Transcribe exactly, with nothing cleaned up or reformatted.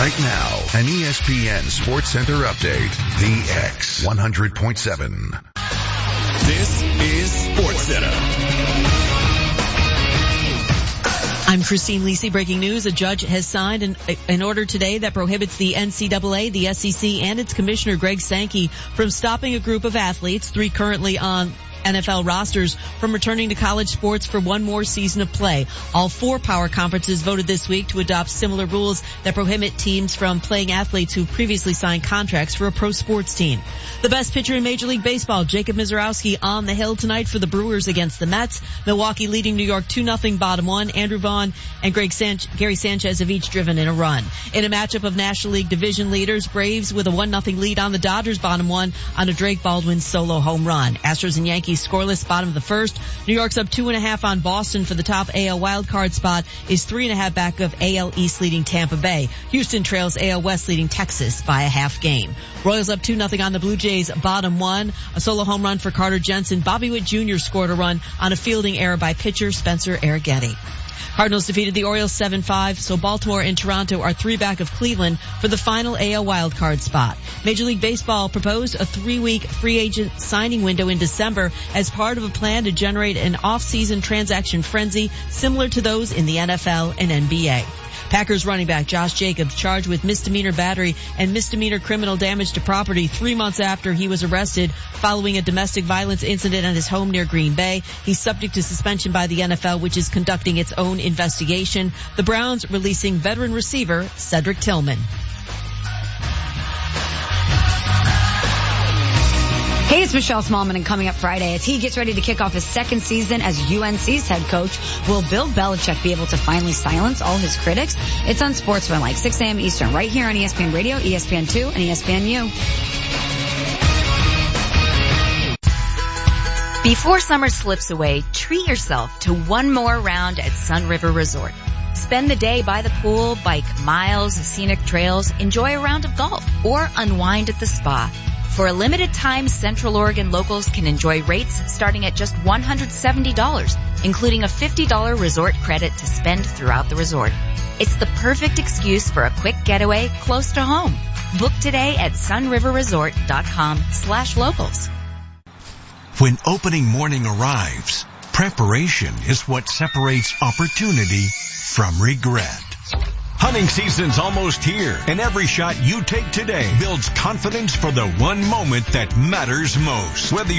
Right now, an E S P N Sports Center update. The X one hundred point seven. This is Sports Center. I'm Christine Lisi. Breaking news. A judge has signed an, an order today that prohibits the N C double A, the S E C, and its commissioner, Greg Sankey, from stopping a group of athletes, three currently on N F L rosters, from returning to college sports for one more season of play. All four power conferences voted this week to adopt similar rules that prohibit teams from playing athletes who previously signed contracts for a pro sports team. The best pitcher in Major League Baseball, Jacob Misiorowski, on the hill tonight for the Brewers against the Mets. Milwaukee leading New York two nothing bottom one. Andrew Vaughn and Greg San- Gary Sanchez have each driven in a run. In a matchup of National League division leaders, Braves with a one nothing lead on the Dodgers bottom one on a Drake Baldwin solo home run. Astros and Yankees scoreless bottom of the first. New York's up two and a half on Boston for the top A L wildcard spot, is three and a half back of A L East leading Tampa Bay. Houston trails A L West leading Texas by a half game. Royals up two nothing on the Blue Jays bottom one. A solo home run for Carter Jensen. Bobby Witt Junior scored a run on a fielding error by pitcher Spencer Arrighetti. Cardinals defeated the Orioles seven five, so Baltimore and Toronto are three back of Cleveland for the final A L wildcard spot. Major League Baseball proposed a three-week free agent signing window in December as part of a plan to generate an off-season transaction frenzy similar to those in the N F L and N B A. Packers running back Josh Jacobs charged with misdemeanor battery and misdemeanor criminal damage to property three months after he was arrested following a domestic violence incident at his home near Green Bay. He's subject to suspension by the N F L, which is conducting its own investigation. The Browns releasing veteran receiver Cedric Tillman. Hey, it's Michelle Smallman, and coming up Friday, as he gets ready to kick off his second season as U N C's head coach, will Bill Belichick be able to finally silence all his critics? It's on Sportsmanlike, six a.m. Eastern, right here on E S P N Radio, E S P N two, and E S P N U. Before summer slips away, treat yourself to one more round at Sun River Resort. Spend the day by the pool, bike miles, scenic trails, enjoy a round of golf, or unwind at the spa. For a limited time, Central Oregon locals can enjoy rates starting at just one hundred seventy dollars, including a fifty dollars resort credit to spend throughout the resort. It's the perfect excuse for a quick getaway close to home. Book today at sunriverresort.com slash locals. When opening morning arrives, preparation is what separates opportunity from regret. Hunting season's almost here, and every shot you take today builds confidence for the one moment that matters most. Whether